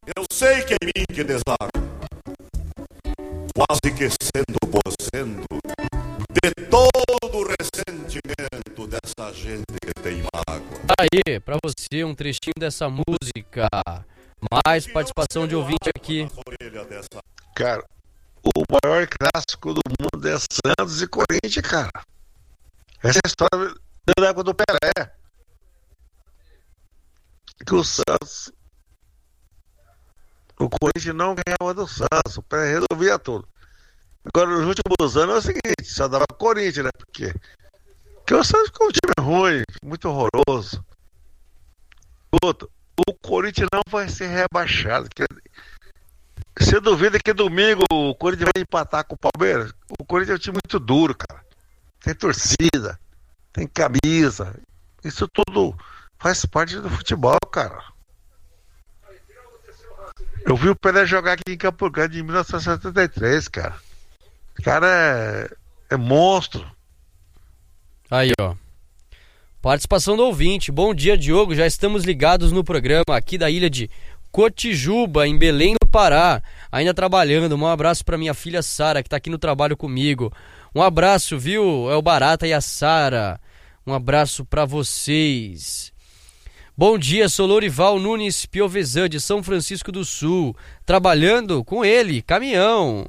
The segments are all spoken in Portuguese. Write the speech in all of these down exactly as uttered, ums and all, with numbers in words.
Eu sei que é mim que desago, quase que sendo posendo de todo o ressentimento dessa gente que tem mágoa. Aí, pra você, um trechinho dessa música. Mais participação de ouvinte aqui. Cara, o maior clássico do mundo é Santos e Corinthians, cara. Essa é a história da época do Pelé. Que o Santos... O Corinthians não ganhava do Santos. O Pelé resolvia tudo. Agora, nos últimos anos é o seguinte, só dava Corinthians, né? Porque, porque o Santos ficou um time ruim, muito horroroso. Outro, o Corinthians não vai ser rebaixado. Você duvida que domingo o Corinthians vai empatar com o Palmeiras? O Corinthians é um time muito duro, cara. Tem torcida, tem camisa. Isso tudo faz parte do futebol, cara. Eu vi o Pelé jogar aqui em Campo Grande em mil novecentos e setenta e três, cara. O cara é, é monstro. Aí, ó. Participação do ouvinte. Bom dia, Diogo. Já estamos ligados no programa aqui da ilha de Cotijuba, em Belém do Pará. Ainda trabalhando. Um abraço para minha filha Sara, que tá aqui no trabalho comigo. Um abraço, viu? É o Barata e a Sara. Um abraço para vocês. Bom dia, sou Lorival Nunes Piovesan, de São Francisco do Sul. Trabalhando com ele, caminhão.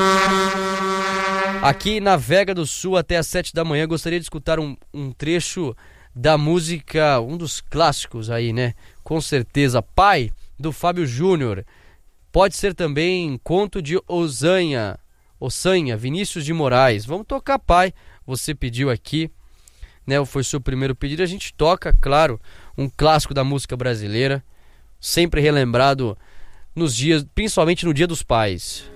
Aqui na Vega do Sul até às sete da manhã. Gostaria de escutar um, um trecho da música, um dos clássicos aí, né? Com certeza, Pai, do Fábio Júnior. Pode ser também Conto de Osanha, Ossanha, Vinícius de Moraes. Vamos tocar Pai, você pediu aqui, né? Foi seu primeiro pedido. A gente toca, claro, um clássico da música brasileira, sempre relembrado nos dias, principalmente no Dia dos Pais.